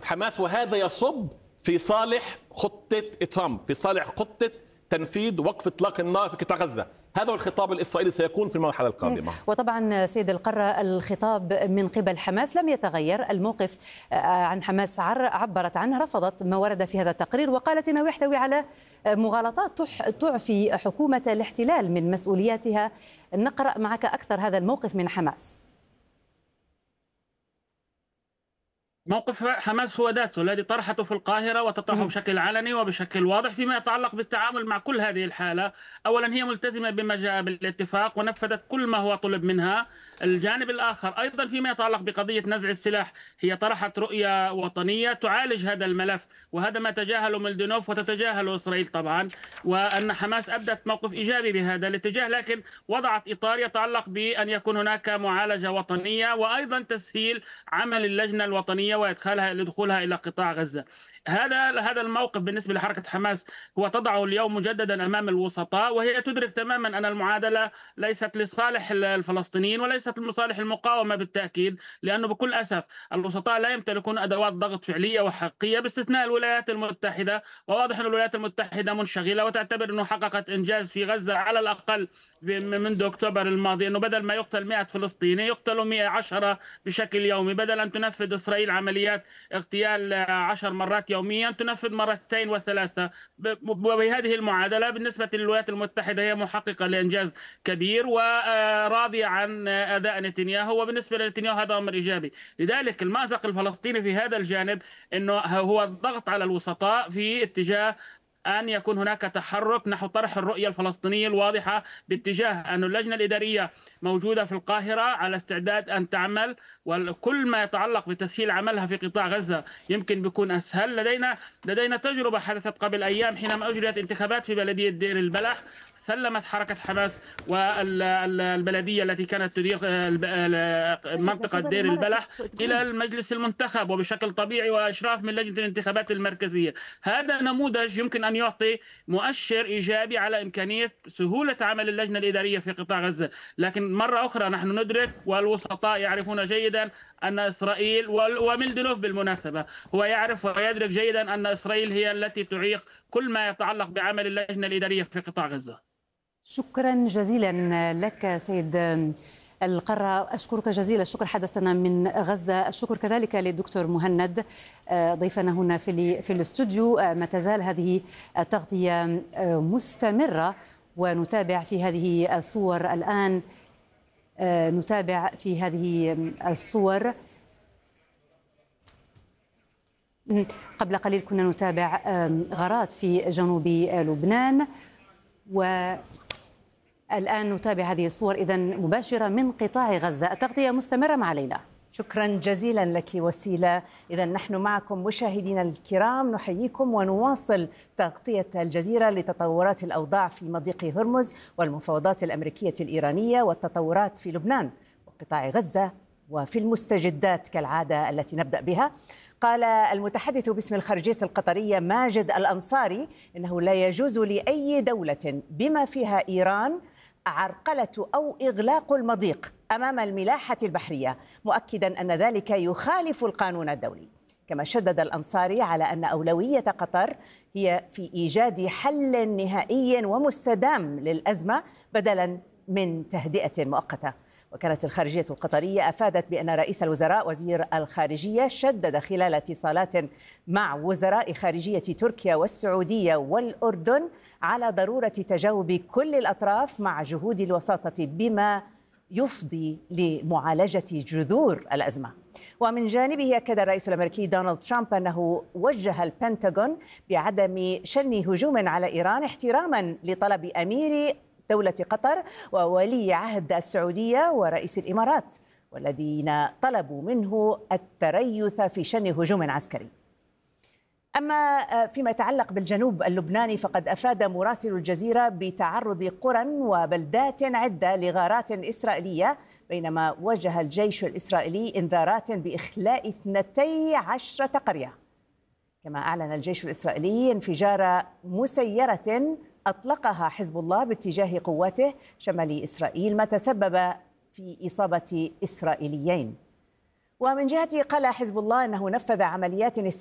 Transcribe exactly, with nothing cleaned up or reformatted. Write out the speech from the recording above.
حماس، وهذا يصب في صالح خطة ترامب، في صالح خطة تنفيذ وقف إطلاق النار في قطاع غزة. هذا هو الخطاب الإسرائيلي سيكون في المرحلة القادمة. وطبعا سيد القرة، الخطاب من قبل حماس لم يتغير. الموقف عن حماس عبرت عنه، رفضت ما ورد في هذا التقرير وقالت إنه يحتوي على مغالطات تعفي حكومة الاحتلال من مسؤولياتها. نقرأ معك أكثر هذا الموقف من حماس. موقف حماس هو ذاته الذي طرحته في القاهرة وتطرحه بشكل علني وبشكل واضح فيما يتعلق بالتعامل مع كل هذه الحالة. أولا، هي ملتزمة بما جاء بالاتفاق ونفذت كل ما هو طلب منها. الجانب الآخر أيضا فيما يتعلق بقضية نزع السلاح، هي طرحت رؤية وطنية تعالج هذا الملف، وهذا ما تجاهله ميلدينوف وتتجاهله إسرائيل طبعا. وأن حماس أبدت موقف إيجابي بهذا الاتجاه، لكن وضعت إطار يتعلق بأن يكون هناك معالجة وطنية وأيضا تسهيل عمل اللجنة الوطنية وإدخالها لدخولها إلى قطاع غزة. هذا هذا الموقف بالنسبة لحركة حماس هو تضعه اليوم مجددا أمام الوسطاء، وهي تدرك تماما أن المعادلة ليست لصالح الفلسطينيين وليست لصالح المقاومة بالتأكيد، لأنه بكل أسف الوسطاء لا يمتلكون أدوات ضغط فعلية وحقيقية باستثناء الولايات المتحدة. وواضح أن الولايات المتحدة منشغلة وتعتبر أنه حققت إنجاز في غزة على الأقل منذ أكتوبر الماضي، أنه بدل ما يقتل مئة فلسطيني يقتلوا مئة وعشرة بشكل يومي، بدل أن تنفذ إسرائيل عمليات اغتيال عشر مرات يوميا تنفذ مرتين وثلاثة. وبهذه المعادلة بالنسبة للولايات المتحدة هي محققة لإنجاز كبير وراضية عن أداء نتنياهو، وبالنسبة لنتنياهو هذا أمر إيجابي. لذلك المأزق الفلسطيني في هذا الجانب أنه هو الضغط على الوسطاء في اتجاه أن يكون هناك تحرك نحو طرح الرؤية الفلسطينية الواضحة باتجاه أن اللجنة الإدارية موجودة في القاهرة على استعداد أن تعمل، وكل ما يتعلق بتسهيل عملها في قطاع غزة يمكن بيكون أسهل. لدينا لدينا تجربة حدثت قبل أيام حينما أجريت انتخابات في بلدية دير البلح. سلمت حركة حماس والبلدية التي كانت تدير منطقة دير البلح إلى المجلس المنتخب وبشكل طبيعي وإشراف من لجنة الانتخابات المركزية. هذا نموذج يمكن أن يعطي مؤشر إيجابي على إمكانية سهولة عمل اللجنة الإدارية في قطاع غزة. لكن مرة أخرى نحن ندرك والوسطاء يعرفون جيدا أن إسرائيل، وميلدينوف بالمناسبة هو يعرف ويدرك جيدا أن إسرائيل هي التي تعيق كل ما يتعلق بعمل اللجنة الإدارية في قطاع غزة. شكرا جزيلا لك سيد القرة، أشكرك جزيل الشكر. حدثنا من غزة. الشكر كذلك للدكتور مهند ضيفنا هنا في في الاستوديو. ما تزال هذه التغطية مستمرة ونتابع في هذه الصور الآن. نتابع في هذه الصور. قبل قليل كنا نتابع غارات في جنوب لبنان، والآن نتابع هذه الصور إذن مباشرة من قطاع غزة. التغطية مستمرة مع ليلى. شكرا جزيلا لك وسيلة. إذا نحن معكم مشاهدينا الكرام، نحييكم ونواصل تغطية الجزيرة لتطورات الأوضاع في مضيق هرمز والمفاوضات الأمريكية الإيرانية والتطورات في لبنان وقطاع غزة وفي المستجدات كالعادة التي نبدأ بها. قال المتحدث باسم الخارجية القطرية ماجد الأنصاري إنه لا يجوز لأي دولة بما فيها إيران عرقلة أو إغلاق المضيق أمام الملاحة البحرية، مؤكدا أن ذلك يخالف القانون الدولي. كما شدد الأنصاري على أن أولوية قطر هي في إيجاد حل نهائي ومستدام للأزمة بدلا من تهدئة مؤقتة. وكانت الخارجية القطرية أفادت بأن رئيس الوزراء وزير الخارجية شدد خلال اتصالات مع وزراء خارجية تركيا والسعودية والأردن على ضرورة تجاوب كل الأطراف مع جهود الوساطة بما يفضي لمعالجة جذور الأزمة. ومن جانبه أكد الرئيس الأمريكي دونالد ترامب أنه وجه البنتاغون بعدم شن هجوم على إيران احتراما لطلب أمير دولة قطر وولي عهد السعودية ورئيس الإمارات، والذين طلبوا منه التريث في شن هجوم عسكري. أما فيما يتعلق بالجنوب اللبناني فقد أفاد مراسل الجزيرة بتعرض قرى وبلدات عدة لغارات إسرائيلية، بينما وجه الجيش الإسرائيلي إنذارات بإخلاء اثنتي عشرة قرية. كما أعلن الجيش الإسرائيلي انفجار مسيرة أطلقها حزب الله باتجاه قواته شمال إسرائيل، ما تسبب في إصابة إسرائيليين. ومن جهته قال حزب الله أنه نفذ عمليات